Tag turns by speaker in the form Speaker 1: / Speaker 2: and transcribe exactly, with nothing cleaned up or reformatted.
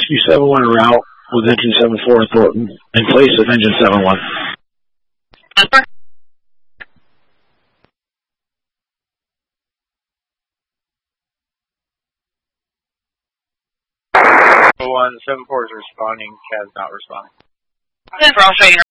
Speaker 1: Rescue seven one en route with engine seven four in Thornton in place of engine seven one.
Speaker 2: one, seven four is responding, C A D's not responding.
Speaker 3: ten for Australia.